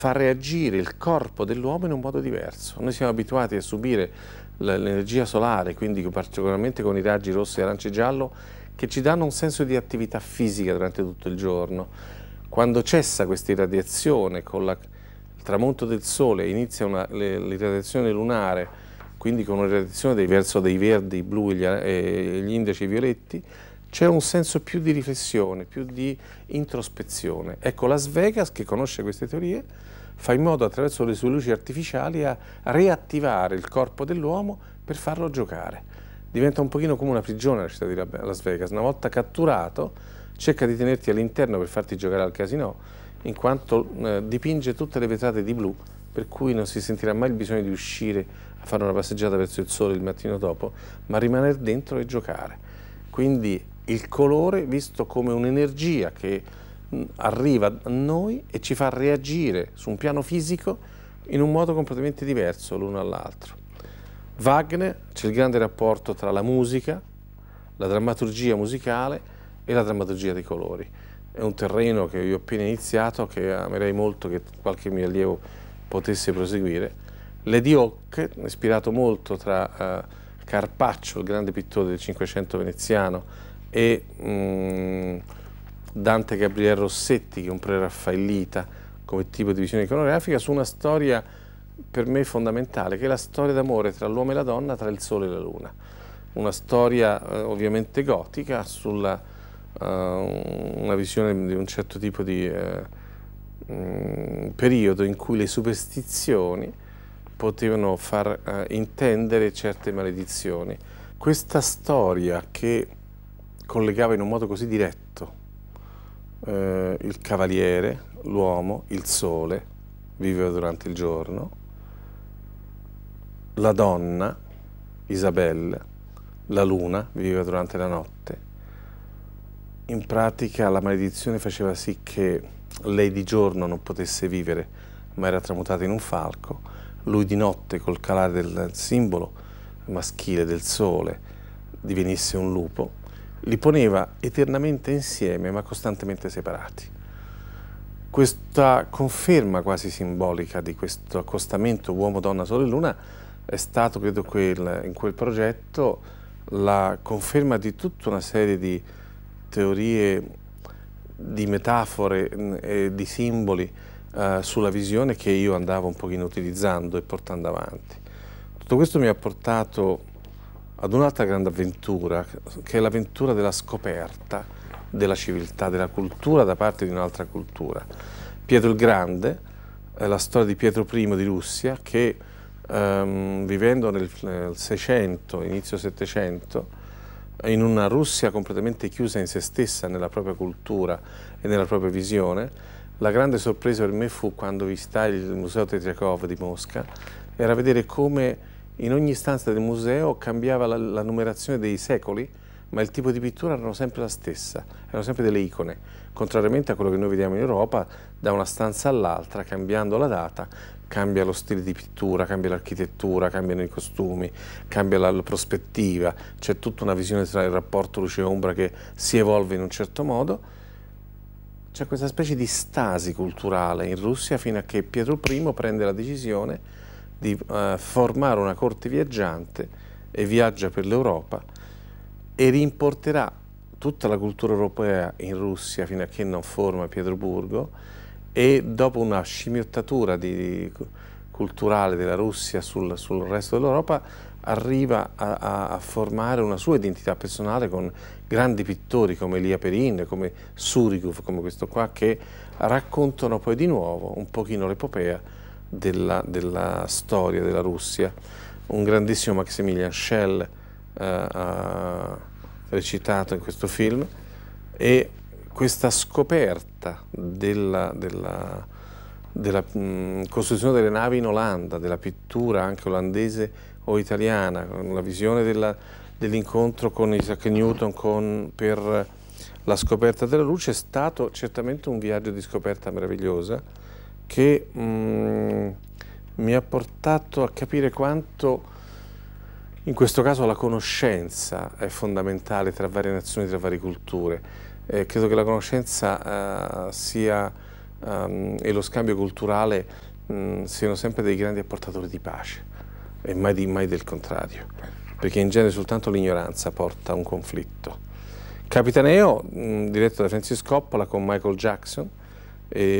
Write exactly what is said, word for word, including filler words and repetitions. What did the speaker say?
fa reagire il corpo dell'uomo in un modo diverso. Noi siamo abituati a subire l'energia solare, quindi particolarmente con i raggi rosso, arancio e giallo, che ci danno un senso di attività fisica durante tutto il giorno. Quando cessa questa irradiazione con la, il tramonto del sole, inizia l'irradiazione lunare, quindi con un'irradiazione dei, verso dei verdi, i blu e gli, e gli indici e i violetti, c'è un senso più di riflessione, più di introspezione. Ecco, Las Vegas, che conosce queste teorie, fa in modo attraverso le sue luci artificiali a riattivare il corpo dell'uomo per farlo giocare. Diventa un pochino come una prigione la città di Las Vegas. Una volta catturato, cerca di tenerti all'interno per farti giocare al casino, in quanto eh, dipinge tutte le vetrate di blu, per cui non si sentirà mai il bisogno di uscire a fare una passeggiata verso il sole il mattino dopo, ma rimanere dentro e giocare. Quindi il colore visto come un'energia che mh, arriva a noi e ci fa reagire su un piano fisico in un modo completamente diverso l'uno all'altro. Wagner, c'è il grande rapporto tra la musica, la drammaturgia musicale e la drammaturgia dei colori. È un terreno che io ho appena iniziato, che amerei molto che qualche mio allievo potesse proseguire. Lady Hawk, ispirato molto tra uh, Carpaccio, il grande pittore del Cinquecento veneziano, e mm, Dante Gabriel Rossetti, che è un preraffaellita come tipo di visione iconografica, su una storia per me fondamentale, che è la storia d'amore tra l'uomo e la donna, tra il sole e la luna. Una storia eh, ovviamente gotica, sulla uh, una visione di un certo tipo di eh, mm, periodo in cui le superstizioni potevano far uh, intendere certe maledizioni. Questa storia che collegava in un modo così diretto eh, il cavaliere, l'uomo, il sole, viveva durante il giorno, la donna, Isabelle, la luna, viveva durante la notte. In pratica la maledizione faceva sì che lei di giorno non potesse vivere, ma era tramutata in un falco, lui di notte col calare del simbolo maschile del sole divenisse un lupo, li poneva eternamente insieme ma costantemente separati. Questa conferma quasi simbolica di questo accostamento uomo, donna, sole e luna è stato, credo, quel, in quel progetto la conferma di tutta una serie di teorie, di metafore e di simboli eh, sulla visione che io andavo un pochino utilizzando e portando avanti. Tutto questo mi ha portato ad un'altra grande avventura, che è l'avventura della scoperta della civiltà, della cultura da parte di un'altra cultura. Pietro il Grande è la storia di Pietro primo di Russia che, ehm, vivendo nel, nel Seicento, inizio Settecento, in una Russia completamente chiusa in se stessa, nella propria cultura e nella propria visione, la grande sorpresa per me fu quando visitai il Museo Tetriakov di Mosca, era vedere come in ogni stanza del museo cambiava la, la numerazione dei secoli, ma il tipo di pittura erano sempre la stessa, erano sempre delle icone, contrariamente a quello che noi vediamo in Europa, da una stanza all'altra, cambiando la data, cambia lo stile di pittura, cambia l'architettura, cambiano i costumi, cambia la, la prospettiva, c'è tutta una visione tra il rapporto luce e ombra che si evolve in un certo modo. C'è questa specie di stasi culturale in Russia fino a che Pietro primo prende la decisione di uh, formare una corte viaggiante e viaggia per l'Europa e rimporterà tutta la cultura europea in Russia fino a che non forma Pietroburgo, e dopo una scimmiottatura di, culturale della Russia sul, sul resto dell'Europa arriva a, a, a formare una sua identità personale con grandi pittori come Elia Perin, come Surikov, come questo qua, che raccontano poi di nuovo un pochino l'epopea Della, della storia della Russia. Un grandissimo Maximilian Schell eh, ha recitato in questo film, e questa scoperta della, della, della mh, costruzione delle navi in Olanda, della pittura anche olandese o italiana, con la visione dell'incontro con Isaac Newton con, per la scoperta della luce, è stato certamente un viaggio di scoperta meravigliosa che mm, mi ha portato a capire quanto in questo caso la conoscenza è fondamentale tra varie nazioni, tra varie culture. Eh, credo che la conoscenza eh, sia um, e lo scambio culturale um, siano sempre dei grandi apportatori di pace e mai, di, mai del contrario, perché in genere soltanto l'ignoranza porta a un conflitto. Capitaneo, mh, diretto da Francis Coppola con Michael Jackson, e